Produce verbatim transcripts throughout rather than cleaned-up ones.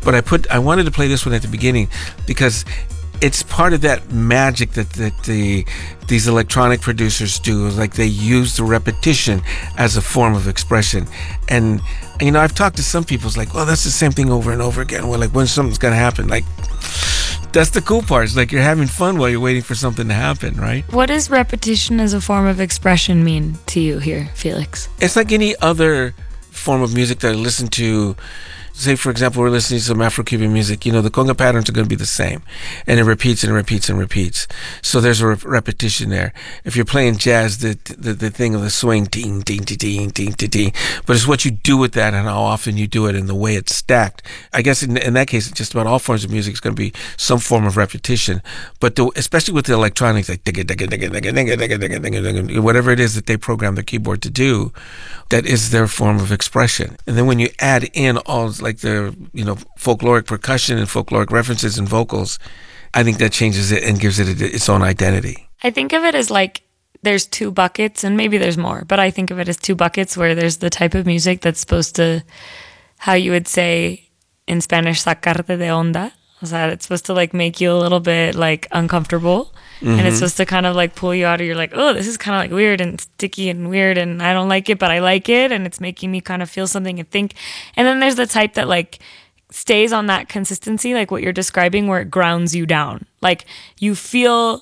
But I put I wanted to play this one at the beginning because it's part of that magic that, that the these electronic producers do. Like they use the repetition as a form of expression. And you know, I've talked to some people, it's like, well, that's the same thing over and over again. Well, like, when something's gonna happen, like, that's the cool part. It's like you're having fun while you're waiting for something to happen, right? What does repetition as a form of expression mean to you here, Felix? It's like any other form of music that I listen to. Say, for example, we're listening to some Afro-Cuban music. You know, the conga patterns are going to be the same. And it repeats and repeats and repeats. So there's a re- repetition there. If you're playing jazz, the, the the thing of the swing, ding, ding, ding, ding, ding, ding, ding. But it's what you do with that and how often you do it and the way it's stacked. I guess in, in that case, just about all forms of music is going to be some form of repetition. But the, especially with the electronics, like digga, digga, digga, digga, digga, digga, digga, digga, digga, whatever it is that they program their keyboard to do, that is their form of expression. And then when you add in all like the, you know, folkloric percussion and folkloric references and vocals, I think that changes it and gives it its own identity. I think of it as like there's two buckets, and maybe there's more, but I think of it as two buckets where there's the type of music that's supposed to, how you would say in Spanish, sacarte de onda. O sea, it's supposed to like make you a little bit like uncomfortable. Mm-hmm. And it's supposed to kind of like pull you out of, you're like, oh, this is kind of like weird and sticky and weird and I don't like it, but I like it. And it's making me kind of feel something and think. And then there's the type that like stays on that consistency, like what you're describing, where it grounds you down. Like you feel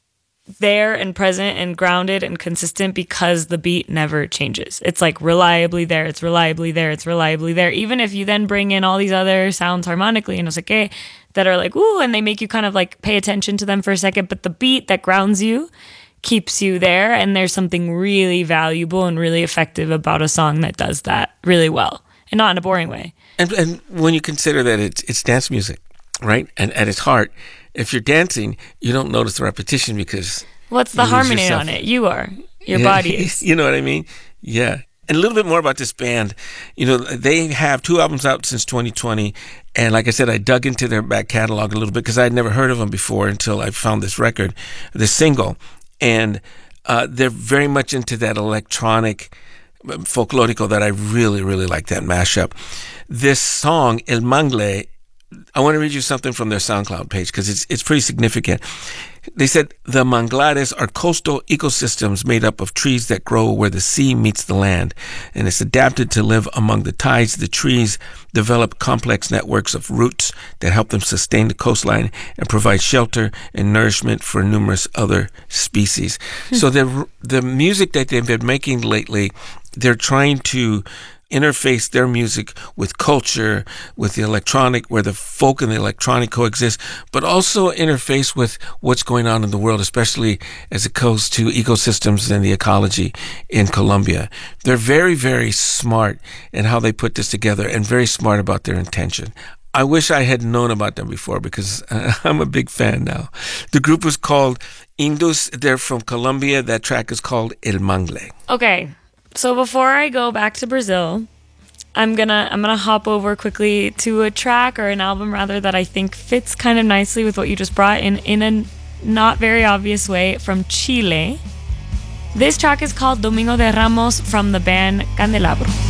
there and present and grounded and consistent because the beat never changes. It's like reliably there, it's reliably there, it's reliably there. Even if you then bring in all these other sounds harmonically and it's like, okay, that are like, ooh, and they make you kind of like pay attention to them for a second, but the beat that grounds you keeps you there, and there's something really valuable and really effective about a song that does that really well, and not in a boring way. And, and when you consider that it's it's dance music, right? And at its heart, if you're dancing, you don't notice the repetition because what's the harmony yourself. On it? You are. Your yeah, body is. You know what I mean? Yeah. And a little bit more about this band. You know, they have two albums out since twenty twenty. And like I said, I dug into their back catalog a little bit because I had never heard of them before until I found this record, this single. And uh, they're very much into that electronic folklorico that I really, really like, that mashup. This song, El Mangle, I want to read you something from their SoundCloud page because it's it's pretty significant. They said, the manglares are coastal ecosystems made up of trees that grow where the sea meets the land, and it's adapted to live among the tides. The trees develop complex networks of roots that help them sustain the coastline and provide shelter and nourishment for numerous other species. Hmm. So the the music that they've been making lately, they're trying to interface their music with culture, with the electronic, where the folk and the electronic coexist, but also interface with what's going on in the world, especially as it goes to ecosystems and the ecology in Colombia. They're very, very smart in how they put this together and very smart about their intention. I wish I had known about them before because uh, I'm a big fan now. The group was called Indus. They're from Colombia. That track is called El Mangle. Okay. So before I go back to Brazil, I'm gonna I'm gonna hop over quickly to a track or an album rather that I think fits kind of nicely with what you just brought in in a not very obvious way from Chile. This track is called Domingo de Ramos from the band Candelabro.